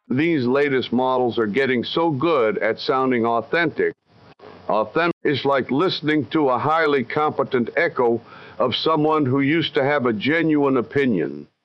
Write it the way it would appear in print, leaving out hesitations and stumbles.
These latest models are getting so good at sounding authentic. Authentic is like listening to a highly competent echo of someone who used to have a genuine opinion.